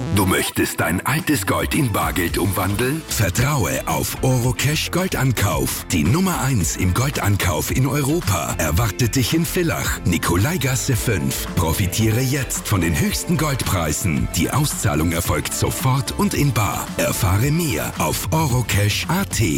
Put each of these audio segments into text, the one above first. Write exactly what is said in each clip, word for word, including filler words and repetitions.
Du möchtest dein altes Gold in Bargeld umwandeln? Vertraue auf Orocash Goldankauf. Die Nummer eins im Goldankauf in Europa erwartet dich in Villach, Nikolaigasse fünf. Profitiere jetzt von den höchsten Goldpreisen. Die Auszahlung erfolgt sofort und in bar. Erfahre mehr auf orocash punkt at.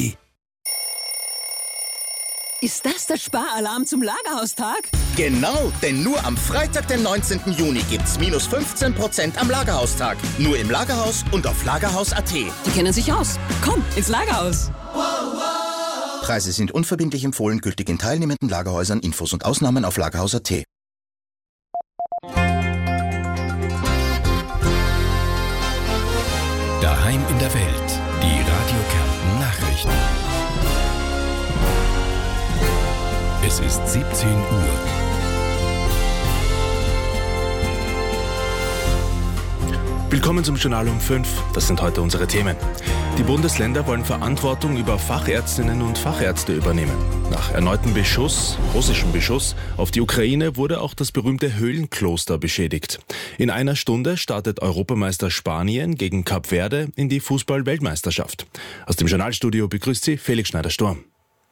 Ist das der Sparalarm zum Lagerhaustag? Genau, denn nur am Freitag, den neunzehnten Juni gibt's minus fünfzehn Prozent am Lagerhaustag. Nur im Lagerhaus und auf lagerhaus punkt at. Die kennen sich aus. Komm, ins Lagerhaus. Preise sind unverbindlich empfohlen, gültig in teilnehmenden Lagerhäusern. Infos und Ausnahmen auf lagerhaus punkt at. Daheim in der Welt. Die Radio Kärnten Nachrichten. Es ist siebzehn Uhr. Willkommen zum Journal um fünf. Das sind heute unsere Themen. Die Bundesländer wollen Verantwortung über Fachärztinnen und Fachärzte übernehmen. Nach erneutem Beschuss, russischem Beschuss auf die Ukraine wurde auch das berühmte Höhlenkloster beschädigt. In einer Stunde startet Europameister Spanien gegen Kap Verde in die Fußball-Weltmeisterschaft. Aus dem Journalstudio begrüßt Sie Felix Schneider-Sturm.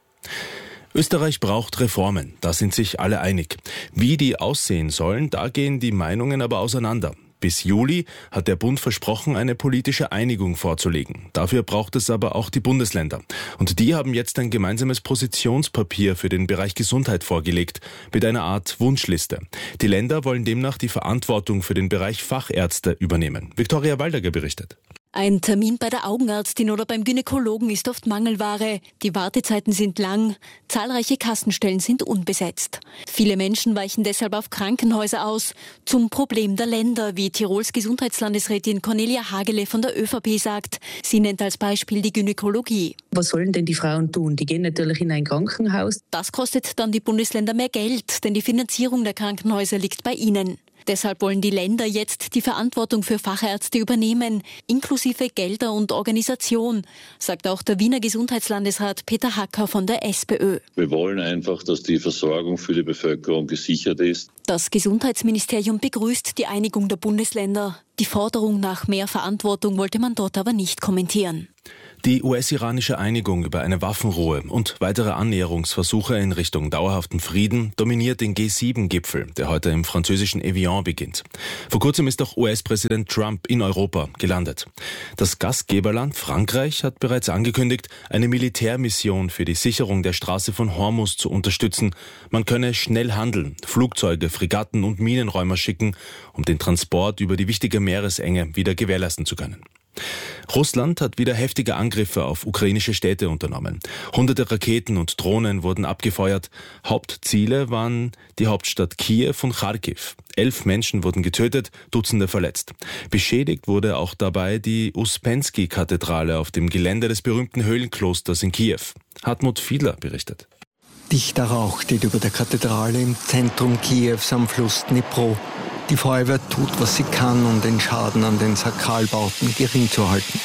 Österreich braucht Reformen, da sind sich alle einig. Wie die aussehen sollen, da gehen die Meinungen aber auseinander. Bis Juli hat der Bund versprochen, eine politische Einigung vorzulegen. Dafür braucht es aber auch die Bundesländer. Und die haben jetzt ein gemeinsames Positionspapier für den Bereich Gesundheit vorgelegt, mit einer Art Wunschliste. Die Länder wollen demnach die Verantwortung für den Bereich Fachärzte übernehmen. Viktoria Waldager berichtet. Ein Termin bei der Augenärztin oder beim Gynäkologen ist oft Mangelware. Die Wartezeiten sind lang, zahlreiche Kassenstellen sind unbesetzt. Viele Menschen weichen deshalb auf Krankenhäuser aus. Zum Problem der Länder, wie Tirols Gesundheitslandesrätin Cornelia Hagele von der ÖVP sagt. Sie nennt als Beispiel die Gynäkologie. Was sollen denn die Frauen tun? Die gehen natürlich in ein Krankenhaus. Das kostet dann die Bundesländer mehr Geld, denn die Finanzierung der Krankenhäuser liegt bei ihnen. Deshalb wollen die Länder jetzt die Verantwortung für Fachärzte übernehmen, inklusive Gelder und Organisation, sagt auch der Wiener Gesundheitslandesrat Peter Hacker von der SPÖ. Wir wollen einfach, dass die Versorgung für die Bevölkerung gesichert ist. Das Gesundheitsministerium begrüßt die Einigung der Bundesländer. Die Forderung nach mehr Verantwortung wollte man dort aber nicht kommentieren. Die U S-iranische Einigung über eine Waffenruhe und weitere Annäherungsversuche in Richtung dauerhaften Frieden dominiert den G sieben Gipfel, der heute im französischen Evian beginnt. Vor kurzem ist auch U S-Präsident Trump in Europa gelandet. Das Gastgeberland Frankreich hat bereits angekündigt, eine Militärmission für die Sicherung der Straße von Hormuz zu unterstützen. Man könne schnell handeln, Flugzeuge, Fregatten und Minenräumer schicken, um den Transport über die wichtige Meeresenge wieder gewährleisten zu können. Russland hat wieder heftige Angriffe auf ukrainische Städte unternommen. Hunderte Raketen und Drohnen wurden abgefeuert. Hauptziele waren die Hauptstadt Kiew und Charkiw. Elf Menschen wurden getötet, Dutzende verletzt. Beschädigt wurde auch dabei die Uspensky-Kathedrale auf dem Gelände des berühmten Höhlenklosters in Kiew. Hartmut Fiedler berichtet. Dichter Rauch steht über der Kathedrale im Zentrum Kiews am Fluss Dnipro. Die Feuerwehr tut, was sie kann, um den Schaden an den Sakralbauten gering zu halten.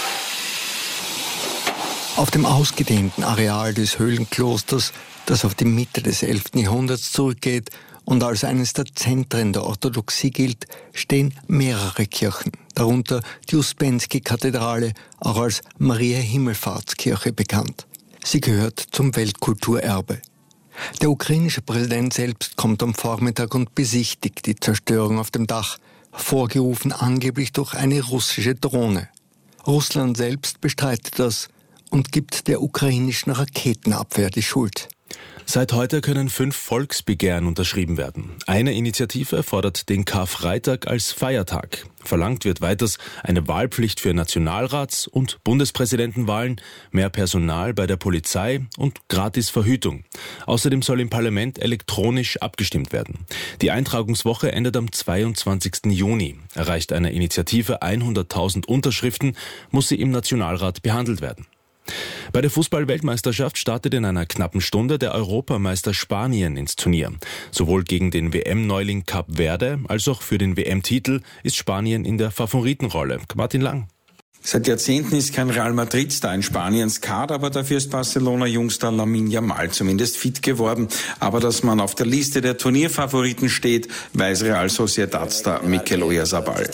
Auf dem ausgedehnten Areal des Höhlenklosters, das auf die Mitte des elften Jahrhunderts zurückgeht und als eines der Zentren der Orthodoxie gilt, stehen mehrere Kirchen, darunter die Uspensky-Kathedrale, auch als Maria-Himmelfahrtskirche bekannt. Sie gehört zum Weltkulturerbe. Der ukrainische Präsident selbst kommt am Vormittag und besichtigt die Zerstörung auf dem Dach, hervorgerufen angeblich durch eine russische Drohne. Russland selbst bestreitet das und gibt der ukrainischen Raketenabwehr die Schuld. Seit heute können fünf Volksbegehren unterschrieben werden. Eine Initiative fordert den Karfreitag als Feiertag. Verlangt wird weiters eine Wahlpflicht für Nationalrats- und Bundespräsidentenwahlen, mehr Personal bei der Polizei und Gratisverhütung. Außerdem soll im Parlament elektronisch abgestimmt werden. Die Eintragungswoche endet am zweiundzwanzigsten Juni. Erreicht eine Initiative hunderttausend Unterschriften, muss sie im Nationalrat behandelt werden. Bei der Fußball-Weltmeisterschaft startet in einer knappen Stunde der Europameister Spanien ins Turnier. Sowohl gegen den W M-Neuling Kap Verde als auch für den W M-Titel ist Spanien in der Favoritenrolle. Martin Lang. Seit Jahrzehnten ist kein Real Madrid-Star in Spaniens Kader, aber dafür ist Barcelona-Jungstar Lamine Yamal zumindest fit geworden. Aber dass man auf der Liste der Turnierfavoriten steht, weiß Real Sociedad-Star Mikel Oyarzabal.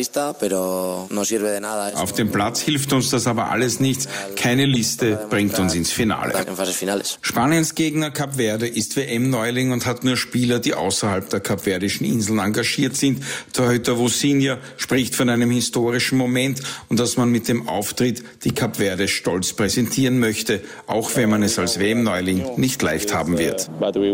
Auf dem Platz hilft uns das aber alles nichts. Keine Liste bringt uns ins Finale. Spaniens Gegner Kap Verde ist W M-Neuling und hat nur Spieler, die außerhalb der kapverdischen Inseln engagiert sind. Torhüter Vosinha spricht von einem historischen Moment und dass man mit dem Auftritt die Kap Verde stolz präsentieren möchte, auch wenn man es als W M-Neuling nicht leicht haben wird.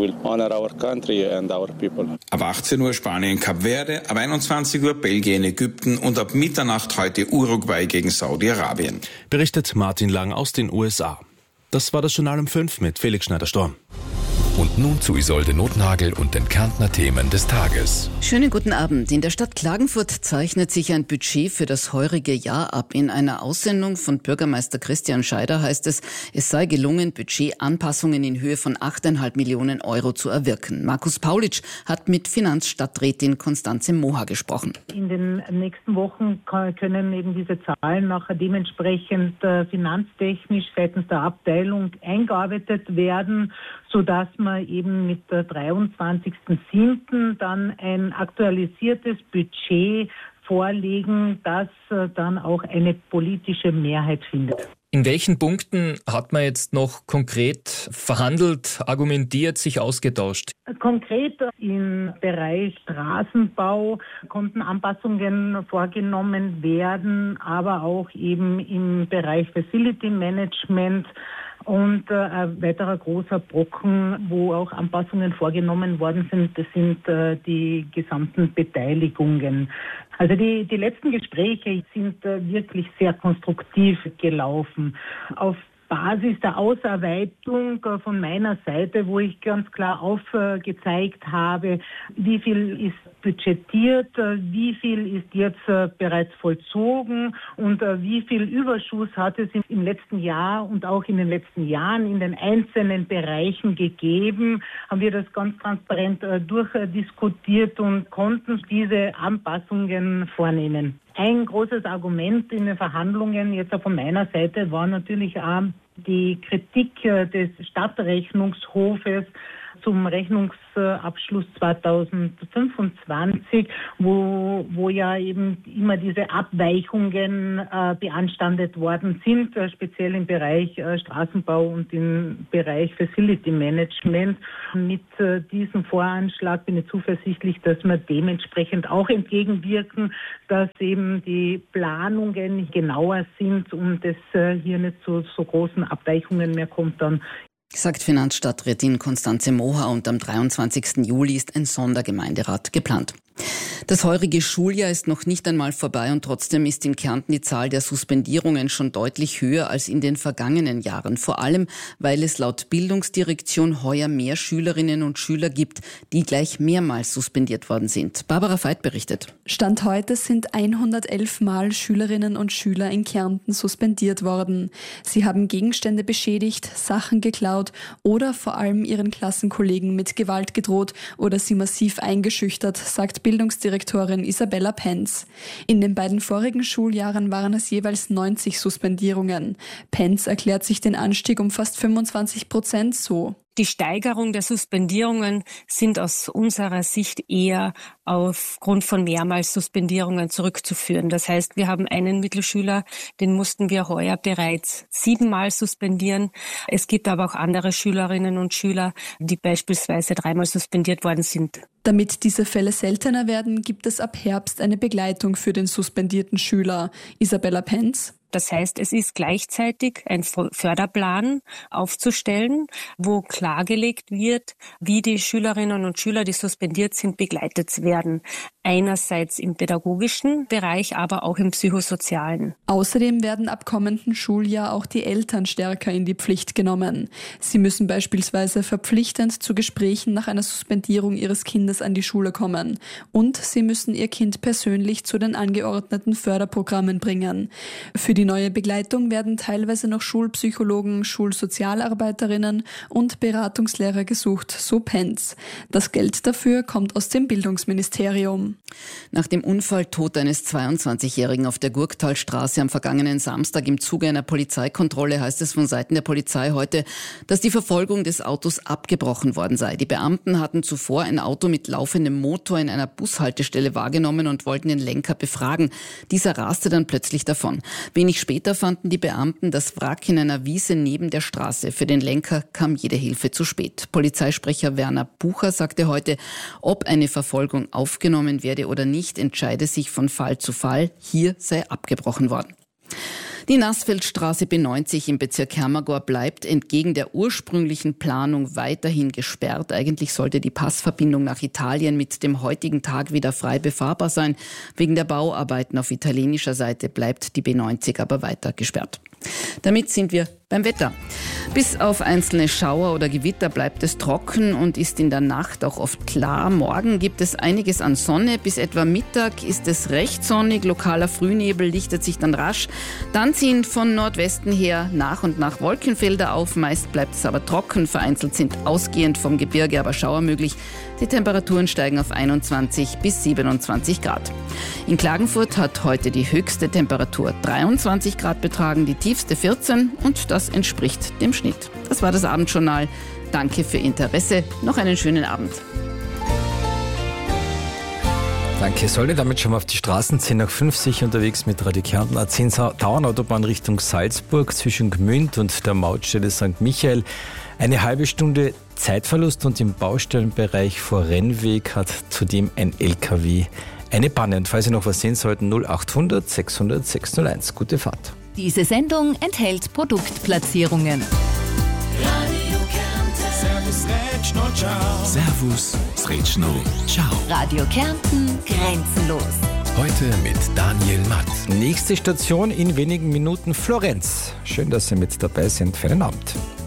Ab achtzehn Uhr Spanien Kap Verde, ab einundzwanzig Uhr Belgien Ägypten und ab Mitternacht heute Uruguay gegen Saudi-Arabien. Berichtet Martin Lang aus den U S A. Das war das Journal um fünf mit Felix Schneider-Storm. Und nun zu Isolde Notnagel und den Kärntner Themen des Tages. Schönen guten Abend. In der Stadt Klagenfurt zeichnet sich ein Budget für das heurige Jahr ab. In einer Aussendung von Bürgermeister Christian Scheider heißt es, es sei gelungen, Budgetanpassungen in Höhe von achteinhalb Millionen Euro zu erwirken. Markus Paulitsch hat mit Finanzstadträtin Constanze Moha gesprochen. In den nächsten Wochen können eben diese Zahlen nachher dementsprechend finanztechnisch seitens der Abteilung eingearbeitet werden, sodass wir eben mit der dreiundzwanzigsten siebten dann ein aktualisiertes Budget vorlegen, das dann auch eine politische Mehrheit findet. In welchen Punkten hat man jetzt noch konkret verhandelt, argumentiert, sich ausgetauscht? Konkret im Bereich Straßenbau konnten Anpassungen vorgenommen werden, aber auch eben im Bereich Facility Management. Und äh, ein weiterer großer Brocken, wo auch Anpassungen vorgenommen worden sind, das sind äh, die gesamten Beteiligungen. Also die, die letzten Gespräche sind äh, wirklich sehr konstruktiv gelaufen. Auf Basis der Ausarbeitung von meiner Seite, wo ich ganz klar aufgezeigt habe, wie viel ist budgetiert, wie viel ist jetzt bereits vollzogen und wie viel Überschuss hat es im letzten Jahr und auch in den letzten Jahren in den einzelnen Bereichen gegeben, haben wir das ganz transparent durchdiskutiert und konnten diese Anpassungen vornehmen. Ein großes Argument in den Verhandlungen jetzt auch von meiner Seite war natürlich auch die Kritik des Stadtrechnungshofes zum Rechnungsabschluss zweitausendfünfundzwanzig, wo, wo ja eben immer diese Abweichungen äh, beanstandet worden sind, äh, speziell im Bereich äh, Straßenbau und im Bereich Facility Management. Mit äh, diesem Voranschlag bin ich zuversichtlich, dass wir dementsprechend auch entgegenwirken, dass eben die Planungen genauer sind und es äh, hier nicht zu so großen Abweichungen mehr kommt dann. Sagt Finanzstadträtin Constanze Moha, und am dreiundzwanzigsten Juli ist ein Sondergemeinderat geplant. Das heurige Schuljahr ist noch nicht einmal vorbei und trotzdem ist in Kärnten die Zahl der Suspendierungen schon deutlich höher als in den vergangenen Jahren. Vor allem, weil es laut Bildungsdirektion heuer mehr Schülerinnen und Schüler gibt, die gleich mehrmals suspendiert worden sind. Barbara Veit berichtet. Stand heute sind hundertelf Mal Schülerinnen und Schüler in Kärnten suspendiert worden. Sie haben Gegenstände beschädigt, Sachen geklaut oder vor allem ihren Klassenkollegen mit Gewalt gedroht oder sie massiv eingeschüchtert, sagt Bildungsdirektorin Isabella Penz. In den beiden vorigen Schuljahren waren es jeweils neunzig Suspendierungen. Penz erklärt sich den Anstieg um fast fünfundzwanzig Prozent so. Die Steigerung der Suspendierungen sind aus unserer Sicht eher aufgrund von mehrmals Suspendierungen zurückzuführen. Das heißt, wir haben einen Mittelschüler, den mussten wir heuer bereits siebenmal suspendieren. Es gibt aber auch andere Schülerinnen und Schüler, die beispielsweise dreimal suspendiert worden sind. Damit diese Fälle seltener werden, gibt es ab Herbst eine Begleitung für den suspendierten Schüler. Isabella Penz. Das heißt, es ist gleichzeitig ein Förderplan aufzustellen, wo klargelegt wird, wie die Schülerinnen und Schüler, die suspendiert sind, begleitet werden. Einerseits im pädagogischen Bereich, aber auch im psychosozialen. Außerdem werden ab kommenden Schuljahr auch die Eltern stärker in die Pflicht genommen. Sie müssen beispielsweise verpflichtend zu Gesprächen nach einer Suspendierung ihres Kindes an die Schule kommen. Und sie müssen ihr Kind persönlich zu den angeordneten Förderprogrammen bringen. Für die neue Begleitung werden teilweise noch Schulpsychologen, Schulsozialarbeiterinnen und Beratungslehrer gesucht, so Penz. Das Geld dafür kommt aus dem Bildungsministerium. Kärnten. Nach dem Unfall Tod eines zweiundzwanzigjährigen auf der Gurktalstraße am vergangenen Samstag im Zuge einer Polizeikontrolle heißt es von Seiten der Polizei heute, dass die Verfolgung des Autos abgebrochen worden sei. Die Beamten hatten zuvor ein Auto mit laufendem Motor in einer Bushaltestelle wahrgenommen und wollten den Lenker befragen. Dieser raste dann plötzlich davon. Wenig später fanden die Beamten das Wrack in einer Wiese neben der Straße. Für den Lenker kam jede Hilfe zu spät. Polizeisprecher Werner Bucher sagte heute, ob eine Verfolgung aufgenommen werde oder nicht, entscheide sich von Fall zu Fall. Hier sei abgebrochen worden. Die Nassfeldstraße B neunzig im Bezirk Hermagor bleibt entgegen der ursprünglichen Planung weiterhin gesperrt. Eigentlich sollte die Passverbindung nach Italien mit dem heutigen Tag wieder frei befahrbar sein. Wegen der Bauarbeiten auf italienischer Seite bleibt die B neunzig aber weiter gesperrt. Damit sind wir beim Wetter. Bis auf einzelne Schauer oder Gewitter bleibt es trocken und ist in der Nacht auch oft klar. Morgen gibt es einiges an Sonne. Bis etwa Mittag ist es recht sonnig. Lokaler Frühnebel lichtet sich dann rasch. Dann ziehen von Nordwesten her nach und nach Wolkenfelder auf. Meist bleibt es aber trocken. Vereinzelt sind ausgehend vom Gebirge aber Schauer möglich. Die Temperaturen steigen auf einundzwanzig bis siebenundzwanzig Grad. In Klagenfurt hat heute die höchste Temperatur dreiundzwanzig Grad betragen, die tiefste vierzehn und das entspricht dem Schnitt. Das war das Abendjournal. Danke für Ihr Interesse. Noch einen schönen Abend. Danke, Solde. Damit schon mal auf die Straßen. zehn nach fünfzig unterwegs mit Radio Kärnten. A zehn Tauernautobahn Richtung Salzburg zwischen Gmünd und der Mautstelle Sankt Michael. Eine halbe Stunde Zeitverlust und im Baustellenbereich vor Rennweg hat zudem ein L K W eine Panne. Und falls Sie noch was sehen sollten, null achthundert sechshundert sechshunderteins. Gute Fahrt. Diese Sendung enthält Produktplatzierungen. Radio Kärnten. Servus, Rätschno, ciao. Servus, Rätschno, ciao. Radio Kärnten, grenzenlos. Heute mit Daniel Matt. Nächste Station in wenigen Minuten Florenz. Schön, dass Sie mit dabei sind für den Abend.